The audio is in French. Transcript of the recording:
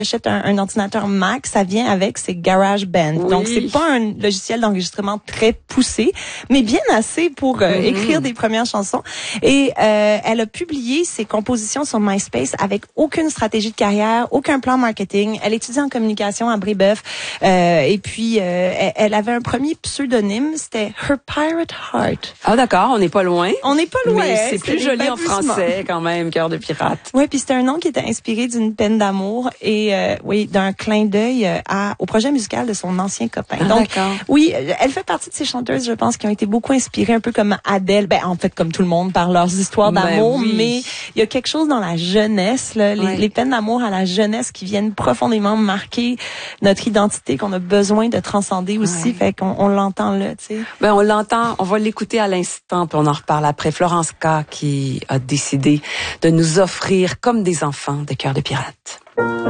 achètes un ordinateur Mac, ça vient avec, c'est GarageBand. Oui. Donc, c'est pas un logiciel d'enregistrement très poussé, mais bien assez pour écrire des premières chansons. Et elle a publié ses compositions sur MySpace avec aucune stratégie de carrière, aucun plan marketing. Elle étudie en communication à Brébeuf. Et puis, elle avait un premier pseudonyme, c'était Her Pirate Heart. Ah d'accord, on n'est pas loin. On n'est pas loin. Mais c'est plus joli en français quand même, Cœur de pirate. Oui, puis c'était un nom qui était inspiré d'une peine d'amour et d'un clin d'œil au projet musical de son ancien copain. Ah, donc, d'accord. oui, elle fait partie de ces chanteuses, je pense, qui ont été beaucoup inspirées, un peu comme Adele, en fait, comme tout le monde, par leurs histoires d'amour, oui. mais il y a quelque chose dans la jeunesse, là, les peines d'amour à la jeunesse qui viennent profondément marquer notre identité, qu'on a besoin de transcender aussi, fait qu'on l'entend là, tu sais. Ben, on l'entend, on va l'écouter à l'instant, puis on en reparle après. Florence K. qui a décidé de nous offrir, comme des enfants, des Cœurs de pirate.